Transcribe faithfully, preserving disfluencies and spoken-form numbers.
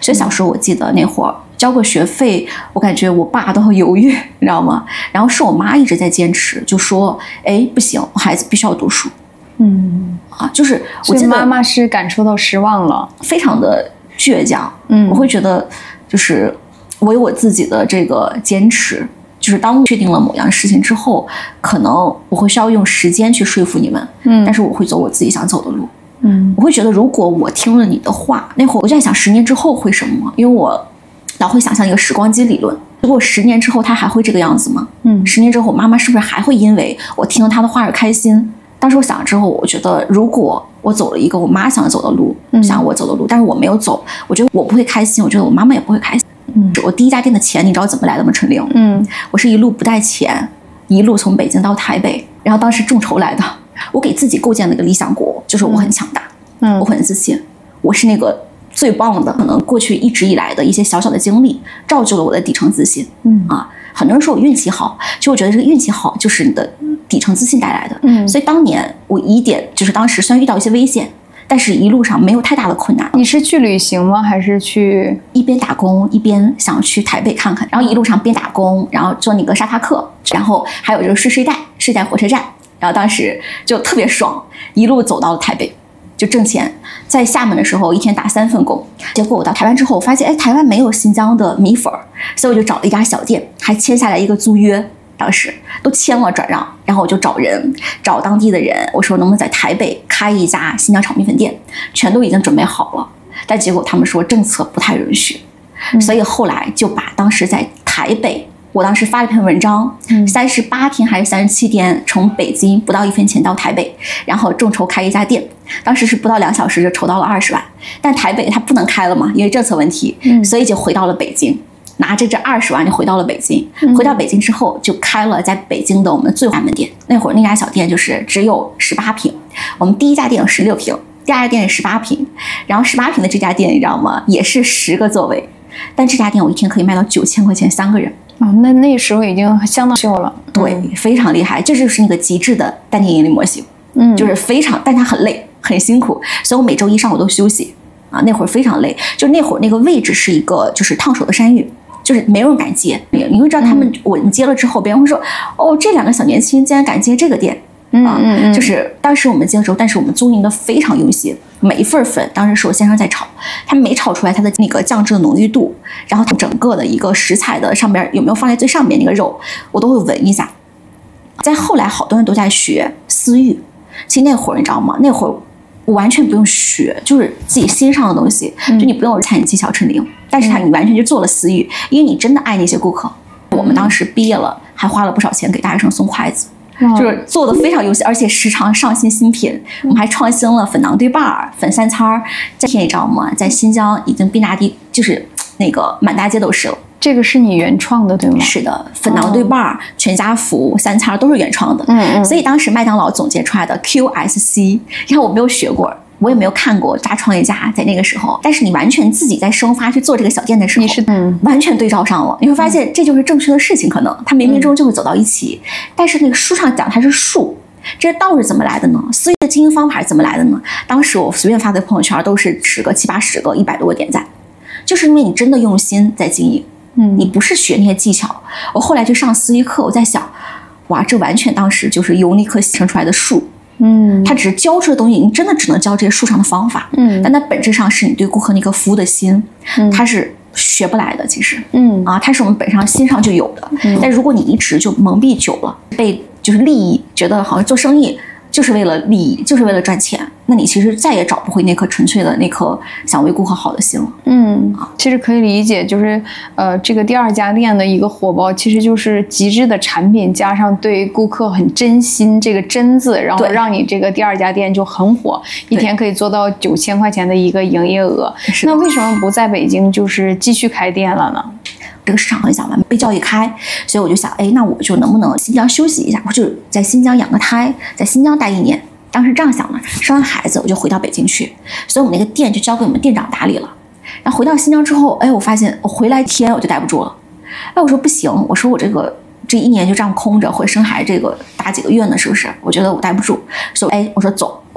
所以小时候我记得那会儿交个学费，我感觉我爸都很犹豫，你知道吗？然后是我妈一直在坚持，就说：“哎，不行，孩子必须要读书。”嗯啊，就是我记得妈妈是感受到失望了， 非常的倔强。嗯，我会觉得就是我有我自己的这个坚持，就是当我确定了某样事情之后，可能我会需要用时间去说服你们。嗯，但是我会走我自己想走的路。嗯，我会觉得如果我听了你的话，那会儿我就在想十年之后会什么，因为我老会想象一个时光机理论。如果十年之后他还会这个样子吗？嗯，十年之后妈妈是不是还会因为我听了他的话而开心？当时我想了之后，我觉得如果我走了一个我妈想走的路，嗯、想我走的路，但是我没有走，我觉得我不会开心，我觉得我妈妈也不会开心。嗯，我第一家店的钱你知道怎么来的吗？陈玲，嗯，我是一路不带钱，一路从北京到台北，然后当时众筹来的。我给自己构建了一个理想国，就是我很强大，嗯，我很自信，我是那个最棒的。可能过去一直以来的一些小小的经历，造就了我的底层自信。嗯啊，很多人说我运气好，其实我觉得这个运气好就是你的底层自信带来的。嗯，所以当年我一点就是当时虽然遇到一些危险，但是一路上没有太大的困难。 你是去旅行吗？还是去一边打工一边想去台北看看，然后一路上边打工，然后做那个沙发客，然后还有就是睡睡袋，睡在火车站，然后当时就特别爽，一路走到了台北，就挣钱。在厦门的时候一天打三份工，结果我到台湾之后，我发现哎，台湾没有新疆的米粉，所以我就找了一家小店，还签下来一个租约。当时都签了转让，然后我就找人，找当地的人，我说能不能在台北开一家新疆炒米粉店，全都已经准备好了，但结果他们说政策不太允许，嗯、所以后来就把当时在台北，我当时发了一篇文章，三十八天还是三十七天，从北京不到一分钱到台北，然后众筹开一家店，当时是不到两小时就筹到了二十万，但台北它不能开了嘛，因为政策问题，嗯、所以就回到了北京。拿着这二十万就回到了北京，回到北京之后就开了在北京的我们最大门店。那会儿那家小店就是只有十八平，我们第一家店有十六平，第二家店是十八平，然后十八平的这家店你知道吗？也是十个座位，但这家店我一天可以卖到九千块钱三个人。 哦，那那时候已经相当秀了。 对，嗯、非常厉害，这就是那个极致的单店盈利模型。嗯，就是非常，但它很累，很辛苦，所以我每周一上午都休息啊。那会儿非常累，就那会儿那个位置是一个就是烫手的山芋。就是没有人敢接，你会知道他们，嗯、我你接了之后，别人会说，哦，这两个小年轻竟然敢接这个店，啊，嗯嗯、就是当时我们接的时候，但是我们经营的非常用心，每一份粉当时是我先生在炒，他每炒出来它的那个酱汁的浓郁度，然后整个的一个食材的上边有没有放在最上面那个肉，我都会闻一下。再后来，好多人都在学私域，其实那会儿你知道吗？那会儿我完全不用学，就是自己欣赏的东西，嗯、就你不用餐饮技巧成零。但是他你完全就做了私域，因为你真的爱那些顾客。我们当时毕业了，还花了不少钱给大学生送筷子，就是做的非常有心，而且时常上新新品。我们还创新了粉囊对半儿、粉三餐儿，在你知道吗？在新疆已经遍大地，就是那个满大街都是了。 这个是你原创的对吗？ 是的，粉囊对半儿、哦、全家福、三餐都是原创的。嗯嗯。所以当时麦当劳总结出来的 Q S C， 然后我没有学过。我也没有看过大创业家在那个时候，但是你完全自己在生发去做这个小店的时候， 你是嗯完全对照上了，你会发现这就是正确的事情，可能它冥冥中就会走到一起。嗯、但是那个书上讲它是术，这道是怎么来的呢？私域的经营方法是怎么来的呢？当时我随便发的朋友圈都是十个、七八十个、一百多个点赞，就是因为你真的用心在经营，嗯，你不是学那些技巧。我后来就上私域课，我在想，哇，这完全当时就是由那课形成出来的术。嗯，他只是教出的东西，你真的只能教这些术上的方法。嗯，但它本质上是你对顾客那颗服务的心，嗯，它是学不来的。其实，嗯啊，它是我们本上心上就有的。嗯，但如果你一直就蒙蔽久了，被就是利益觉得好像做生意就是为了利益，就是为了赚钱，那你其实再也找不回那颗纯粹的那颗想为顾客好的心了。嗯啊，其实可以理解，就是呃，这个第二家店的一个火爆，其实就是极致的产品加上对顾客很真心这个真字，然后让你这个第二家店就很火，一天可以做到九千块钱的一个营业额。那为什么不在北京就是继续开店了呢？ 这个市场很小嘛，被教育开，所以我就想，哎，那我就能不能新疆休息一下？我就在新疆养个胎，在新疆待一年。当时这样想的，生完孩子我就回到北京去，所以我们那个店就交给我们店长打理了。然后回到新疆之后，哎，我发现我回来天我就待不住了，哎，我说不行，我说我这个这一年就这样空着，或者生孩子这个大几个月呢，是不是？我觉得我待不住，所以哎，我说走。